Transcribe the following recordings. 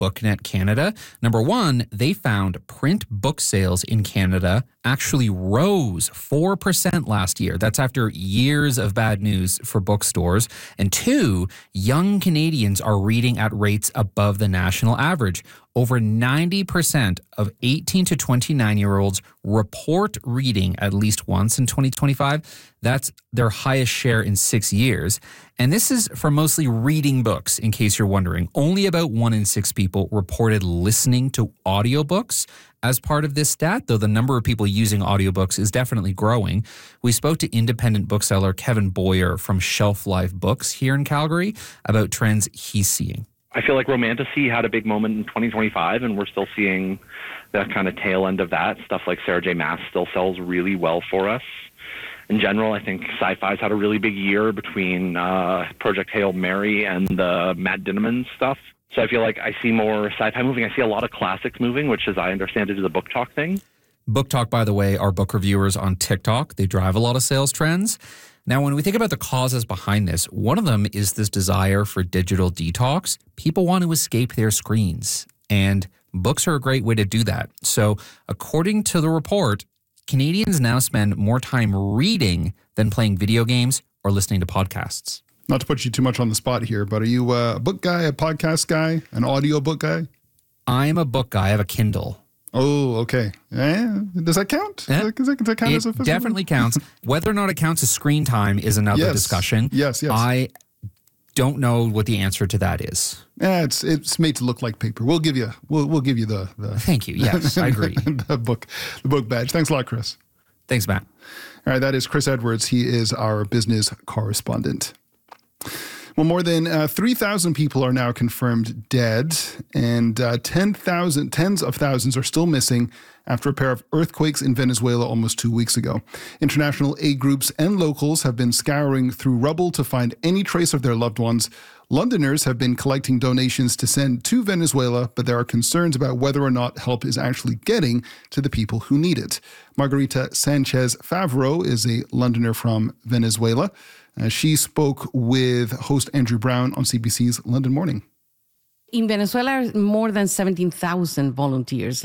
BookNet Canada. Number one, they found print book sales in Canada actually rose 4% last year. That's after years of bad news for bookstores. And two, young Canadians are reading at rates above the national average. Over 90% of 18 to 29-year-olds report reading at least once in 2025. That's their highest share in 6 years. And this is for mostly reading books, in case you're wondering. Only about 1 in 6 people reported listening to audiobooks. As part of this stat, though, the number of people using audiobooks is definitely growing. We spoke to independent bookseller Kevin Boyer from Shelf Life Books here in Calgary about trends he's seeing. I feel like Romantasy had a big moment in 2025, and we're still seeing that kind of tail end of that. Stuff like Sarah J. Maas still sells really well for us. In general, I think sci-fi's had a really big year between Project Hail Mary and the Matt Dinniman stuff. So I feel like I see more sci-fi moving. I see a lot of classics moving, which, as I understand it, is a Book Talk thing. Book Talk, by the way, are book reviewers on TikTok. They drive a lot of sales trends. Now, when we think about the causes behind this, one of them is this desire for digital detox. People want to escape their screens, and books are a great way to do that. So according to the report, Canadians now spend more time reading than playing video games or listening to podcasts. Not to put you too much on the spot here, but are you a book guy, a podcast guy, an audio book guy? I'm a book guy. I have a Kindle. Oh, okay. Does that count? Yeah. Does that count as a physical? It definitely counts. Whether or not it counts as screen time is another discussion. Yes. I don't know what the answer to that is. It's made to look like paper. We'll give you the Thank you. Yes, I agree. the book badge. Thanks a lot, Chris. Thanks, Matt. All right, that is Chris Edwards. He is our business correspondent. Well, more than 3,000 people are now confirmed dead, and tens of thousands are still missing after a pair of earthquakes in Venezuela almost 2 weeks ago. International aid groups and locals have been scouring through rubble to find any trace of their loved ones. Londoners have been collecting donations to send to Venezuela, but there are concerns about whether or not help is actually getting to the people who need it. Margarita Sanchez Favreau is a Londoner from Venezuela. She spoke with host Andrew Brown on CBC's London Morning. In Venezuela, more than 17,000 volunteers,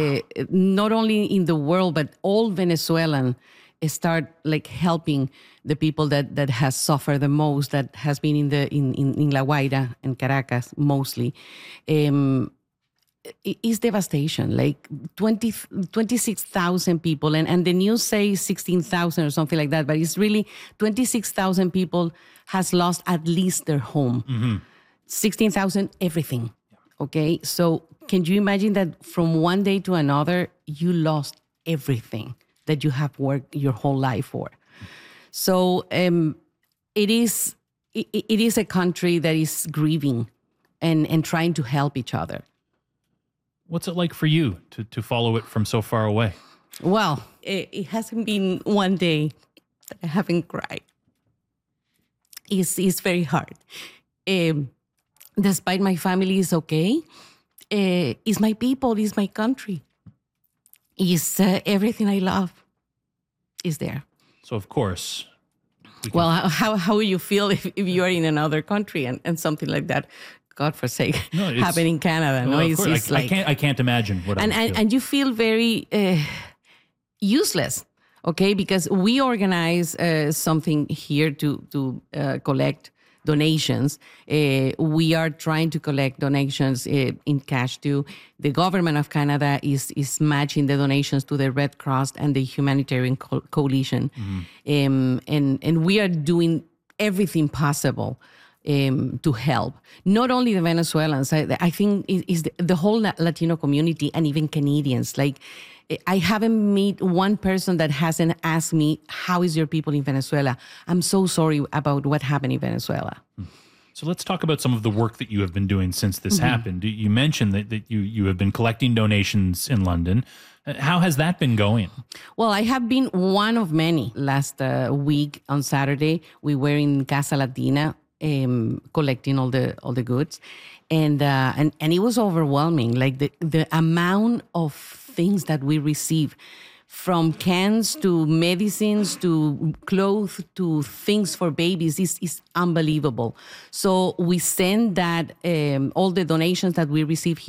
not only in the world, but all Venezuelan start helping the people that has suffered the most, that has been in La Guaira and Caracas mostly. It's devastation, 26,000 people. And the news says 16,000 or something like that, but it's really 26,000 people has lost at least their home. Mm-hmm. 16,000, everything. Okay, so can you imagine that from one day to another, you lost everything that you have worked your whole life for? So it is a country that is grieving and trying to help each other. What's it like for you to follow it from so far away? Well, it hasn't been one day that I haven't cried. It's very hard. Despite my family is okay, it's my people, it's my country. It's everything I love is there. So, of course. Well, how will you feel if you are in another country and something like that? God forsake, happen in Canada. Well, I can't imagine what I would feel. And you feel very useless, okay? Because we organize something here to collect donations. We are trying to collect donations in cash too. The government of Canada is matching the donations to the Red Cross and the Humanitarian Coalition. Mm-hmm. And we are doing everything possible to help. Not only the Venezuelans, I think is the whole Latino community and even Canadians. I haven't met one person that hasn't asked me, how is your people in Venezuela? I'm so sorry about what happened in Venezuela. So let's talk about some of the work that you have been doing since this happened. You mentioned that you have been collecting donations in London. How has that been going? Well, I have been one of many. Last week on Saturday, we were in Casa Latina collecting all the goods. And it was overwhelming. The amount of things that we receive, from cans to medicines to clothes to things for babies, is unbelievable. So we send that all the donations that we receive